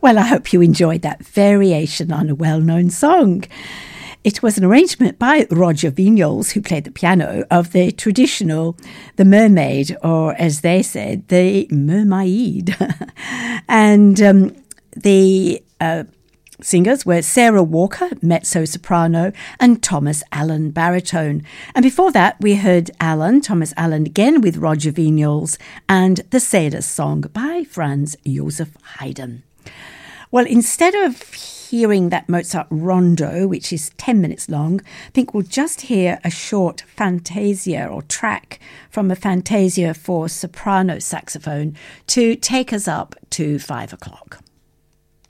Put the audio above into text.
Well, I hope you enjoyed that variation on a well-known song. It was an arrangement by Roger Vignoles, who played the piano, of the traditional The Mermaid, or as they said, the Mermaid. And the singers were Sarah Walker, mezzo-soprano, and Thomas Allen, baritone. And before that, we heard Thomas Allen again with Roger Vignoles, and the Sailor's Song by Franz Joseph Haydn. Well, instead of hearing that Mozart rondo, which is 10 minutes long, I think we'll just hear a short fantasia or track from a fantasia for soprano saxophone to take us up to 5 o'clock.